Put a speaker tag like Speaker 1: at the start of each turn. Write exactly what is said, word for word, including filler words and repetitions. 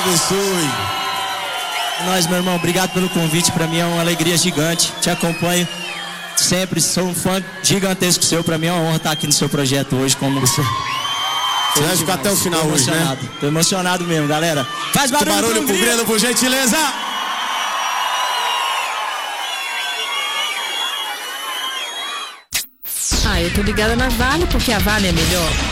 Speaker 1: abençoe.
Speaker 2: Nós, meu irmão, obrigado pelo convite. Pra mim é uma alegria gigante. Te acompanho sempre, sou um fã gigantesco seu. Pra mim é uma honra estar aqui no seu projeto hoje. Como você
Speaker 1: vai ficar até o final
Speaker 2: Tô
Speaker 1: hoje,
Speaker 2: emocionado.
Speaker 1: né?
Speaker 2: Tô emocionado mesmo, galera. Faz barulho,
Speaker 1: barulho pro Grilo, por gentileza.
Speaker 3: Ah, eu tô ligada na Vale, porque a Vale é melhor.